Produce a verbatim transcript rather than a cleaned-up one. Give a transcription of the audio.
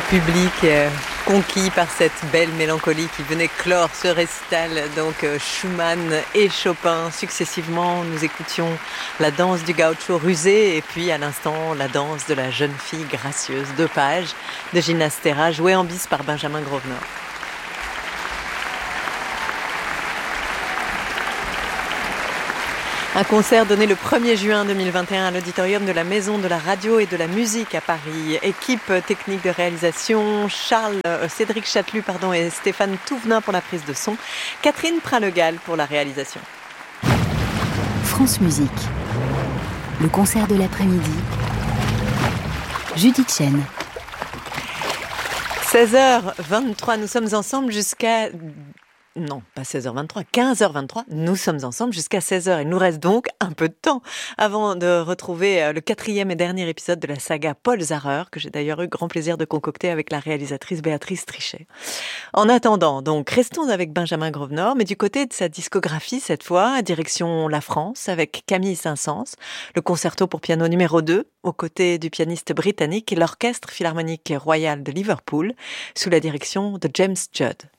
Public euh, conquis par cette belle mélancolie qui venait clore ce récital. Donc euh, Schumann et Chopin successivement. Nous écoutions la danse du gaucho rusé et puis à l'instant la danse de la jeune fille gracieuse. Deux pages de Ginastera jouée en bis par Benjamin Grosvenor. Un concert donné le premier juin deux mille vingt et un à l'auditorium de la Maison de la Radio et de la Musique à Paris. Équipe technique de réalisation, Charles, euh, Cédric Chatelut pardon, et Stéphane Touvenin pour la prise de son, Catherine Pralegal pour la réalisation. France Musique, le concert de l'après-midi, Judith Chen. seize heures vingt-trois, nous sommes ensemble jusqu'à... Non, pas seize heures vingt-trois, quinze heures vingt-trois, nous sommes ensemble jusqu'à seize heures. Il nous reste donc un peu de temps avant de retrouver le quatrième et dernier épisode de la saga Paul Zarer, que j'ai d'ailleurs eu grand plaisir de concocter avec la réalisatrice Béatrice Trichet. En attendant, donc, restons avec Benjamin Grosvenor, mais du côté de sa discographie cette fois, direction la France, avec Camille Saint-Saëns, le concerto pour piano numéro deux, aux côtés du pianiste britannique et l'Orchestre Philharmonique Royal de Liverpool, sous la direction de James Judd.